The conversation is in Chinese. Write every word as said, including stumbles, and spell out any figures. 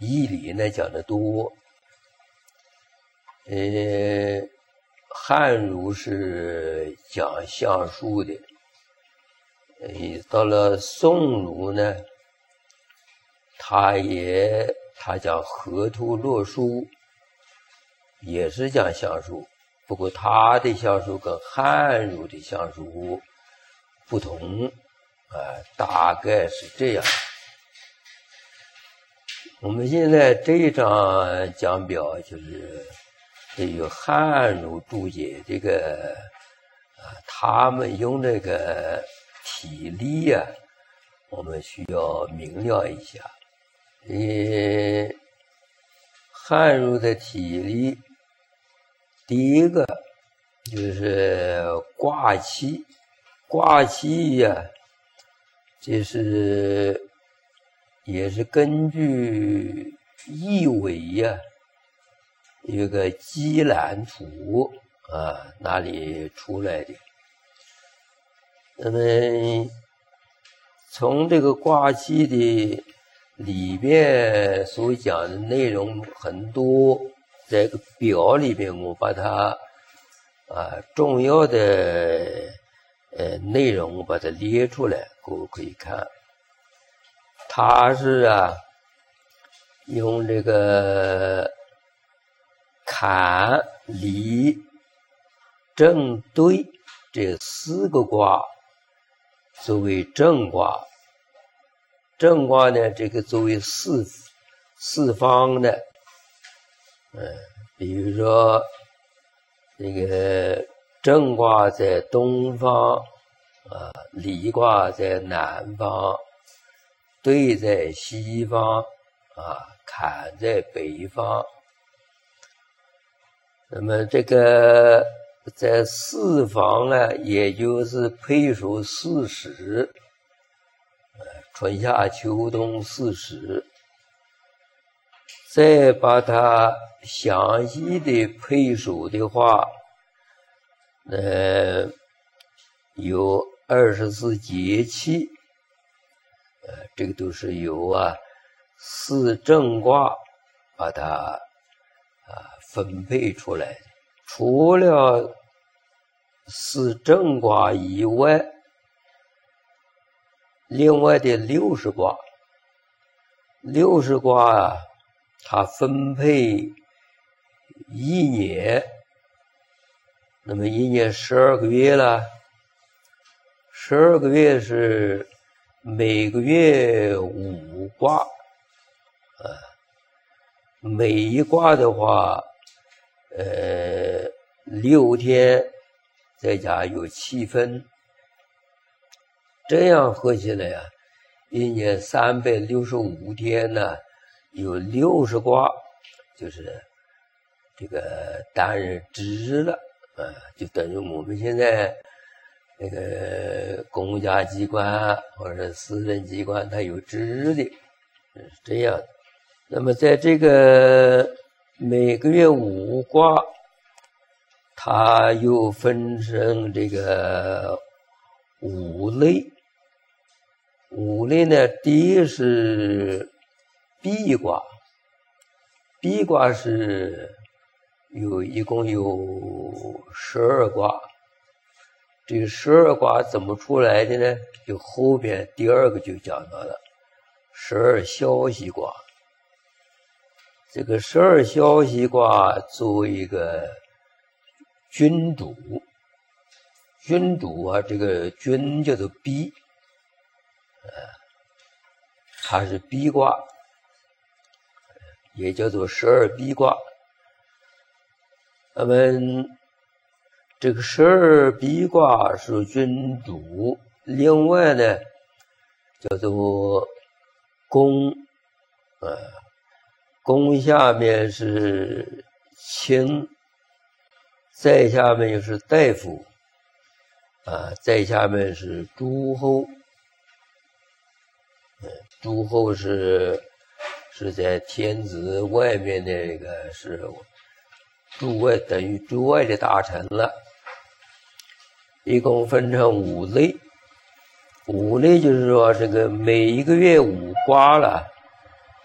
义理呢讲的多。呃，汉儒是讲相术的，呃，到了宋儒呢，他也他讲河图洛书，也是讲相术，不过他的相术跟汉儒的相术不同，啊、呃，大概是这样。我们现在这一章讲表就是对于汉儒注解这个啊，他们用这个体例啊，我们需要明了一下。呃，汉儒的体例，第一个就是卦气，卦气呀、啊，这是也是根据易纬呀、啊，一个基览图啊那里出来的。那么从这个卦气的里面所讲的内容很多，在这个表里面我把它啊重要的呃内容我把它列出来，各位可以看。它是啊用这个坎离震兑这四个卦作为正卦，正卦呢这个作为四四方的，嗯，比如说这个正卦在东方啊，离卦在南方，兑在西方啊，坎在北方。那么这个在四方呢，也就是配属四时，呃，春夏秋冬四时。再把它详细的配属的话，呃，有二十四节气，呃，这个都是由啊四正卦把它啊分配出来的。除了四正卦以外，另外的六十卦，六十卦啊，它分配一年，那么一年十二个月了，十二个月是每个月五卦，啊，每一卦的话，呃，六天，再加有七分，这样合起来啊，一年三百六十五天呢，有六十卦，就是这个担任职了，啊，就等于我们现在那个公家机关或者私人机关，它有职的，是这样的。那么在这个每个月五卦，它又分成这个五类。五类呢，第一是闭卦，闭卦是有一共有十二卦。这个十二卦怎么出来的呢？就后边第二个就讲到了十二消息卦。这个十二消息卦作为一个君主，君主啊，这个君叫做逼，呃，它是逼卦，也叫做十二逼卦。那么这个十二逼卦是君主，另外呢叫做宫，呃，宫下面是卿，再下面又是大夫，啊，再下面是诸侯，嗯，诸侯是是在天子外面的那个是诸外，等于诸外的大臣了。一共分成五类，五类就是说这个每一个月五卦了，